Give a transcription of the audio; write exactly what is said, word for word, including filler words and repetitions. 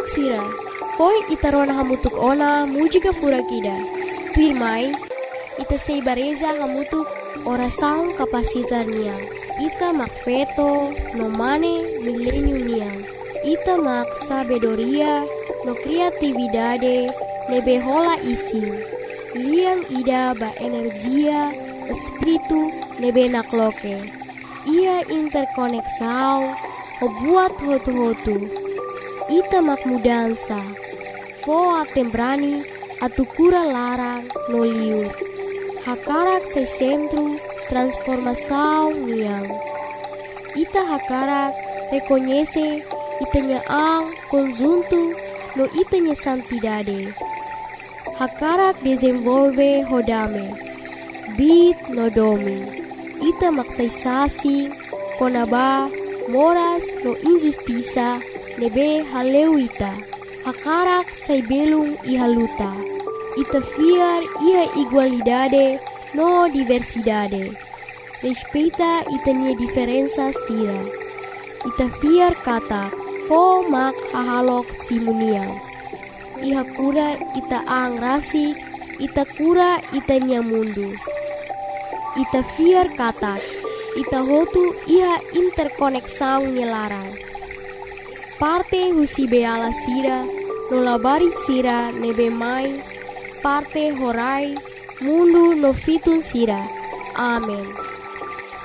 Hahalok sira, koi itarona hamutuk ona mujika furakida. Tuirmai, ita seibareza hamutuk orasaun kapasitar niang. Ita mak feto no mane milenium niang. Ita mak sabedoria no kreatividade nebe hola isi. Liang ida ba energia espiritu nebe nakloke. Ia interkoneksau o buat hotu-hotu. Ita mak mudansa. Foa tembrani atukura larang no liur. Hakarak se centro transformação niang. Ita hakarak reconhece itanya ang conjunto no itanya santidade. Hakarak desenvolve hodame. Bit no domi. Ita maksaysasi konaba moras no injustiça nebe haleu ita. Hakarak say belung ihaluta. Ita fiar ia igualdade no diversidade. Respeita itanya diferença sira. Ita fiar kata fo mak hahalok simuniang. Iha kura ita ang rasi, ita kura itanya mundu. Ita fiar kata, ita hotu iha interkoneksau nyelarang. Parte husi beala sira, nolabarik sira nebe mai, parte horai, mundu no fitun sira. Amen.